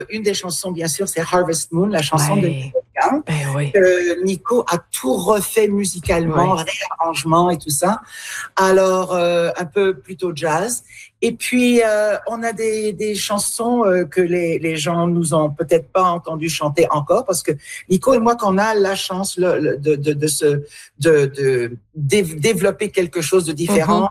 une des chansons, bien sûr, c'est Harvest Moon, la chanson de Nico Young. Oui. Nico a tout refait musicalement, réarrangement et tout ça. Alors, un peu plutôt jazz. Et puis, on a des chansons que les gens nous ont peut-être pas entendu chanter encore, parce que Nico et moi, qu'on a la chance de développer quelque chose de différent.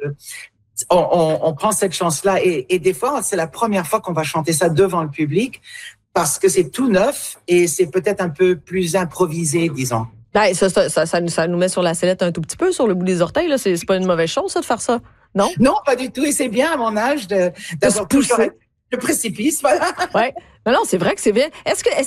On prend cette chance-là et des fois, c'est la première fois qu'on va chanter ça devant le public parce que c'est tout neuf et c'est peut-être un peu plus improvisé, disons. Ben, ça nous met sur la sellette un tout petit peu, sur le bout des orteils. Là. C'est pas une mauvaise chose, ça, de faire ça, non? Non, pas du tout. Et c'est bien à mon âge d'avoir toujours le précipice, voilà. Ouais. Non, c'est vrai que c'est bien.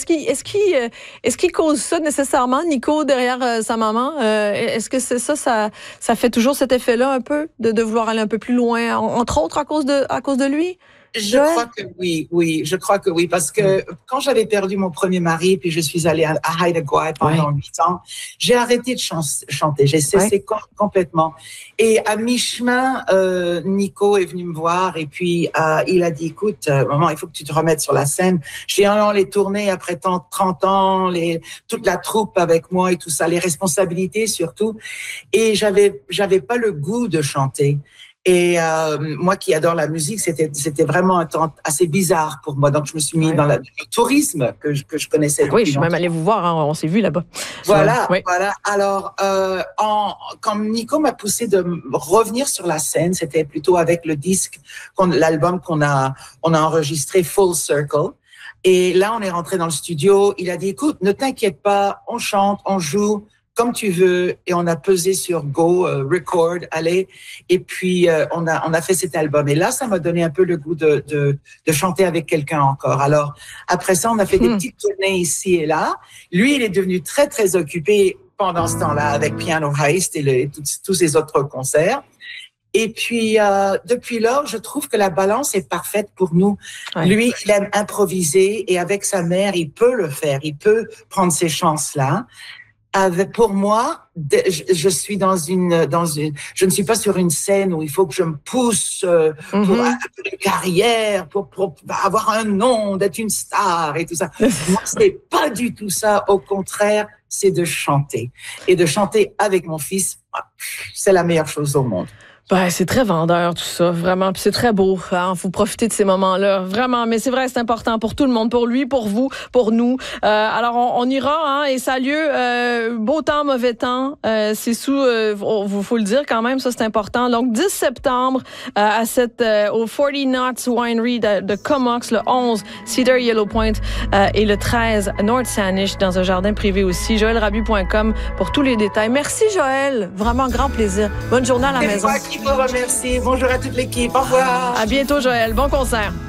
Est-ce qu'il cause ça nécessairement, Nico, derrière sa maman? Est-ce que c'est ça fait toujours cet effet-là un peu, de vouloir aller un peu plus loin, entre autres à cause de lui? Je crois que je crois que oui, parce que quand j'avais perdu mon premier mari, puis je suis allée à Haida Gwaii pendant 8 ans, j'ai arrêté de chanter, j'ai cessé complètement. Et à mi-chemin, Nico est venu me voir et puis il a dit, écoute, maman, il faut que tu te remettes sur la scène. J'ai allant les tournées après 30 ans, toute la troupe avec moi et tout ça, les responsabilités surtout. Et j'avais pas le goût de chanter. Et moi qui adore la musique, c'était vraiment un temps assez bizarre pour moi. Donc je me suis mis dans le tourisme que je connaissais. Oui, je suis même allée vous voir, hein, on s'est vu là-bas. Voilà. Alors quand Nico m'a poussé de revenir sur la scène, c'était plutôt avec le disque, l'album qu'on a enregistré Full Circle. Et là, on est rentré dans le studio. Il a dit, écoute, ne t'inquiète pas, on chante, on joue comme tu veux, et on a pesé sur Go, Record, allez, et puis on a fait cet album. Et là, ça m'a donné un peu le goût de chanter avec quelqu'un encore. Alors, après ça, on a fait des petites tournées ici et là. Lui, il est devenu très, très occupé pendant ce temps-là avec Piano Heist et tous ces autres concerts. Et puis, depuis lors, je trouve que la balance est parfaite pour nous. Ouais. Lui, il aime improviser, et avec sa mère, il peut le faire. Il peut prendre ces chances-là. Pour moi, je suis je ne suis pas sur une scène où il faut que je me pousse pour avoir une carrière, pour avoir un nom, d'être une star et tout ça. Moi, c'est pas du tout ça. Au contraire, c'est de chanter. Et de chanter avec mon fils, c'est la meilleure chose au monde. Ben, c'est très vendeur, tout ça, vraiment. Puis c'est très beau, hein. Faut profiter de ces moments-là, vraiment. Mais c'est vrai, c'est important pour tout le monde, pour lui, pour vous, pour nous. Alors, on ira, hein, et ça a lieu, beau temps, mauvais temps. C'est faut le dire quand même, ça, c'est important. Donc, 10 septembre, au 40 Knots Winery de Comox, le 11, Cedar Yellow Point, et le 13, North Saanich, dans un jardin privé aussi. JoëlRabu.com pour tous les détails. Merci, Joël. Vraiment, grand plaisir. Bonne journée à la maison. Je vous remercie. Bonjour à toute l'équipe. Au revoir. À bientôt, Joël. Bon concert.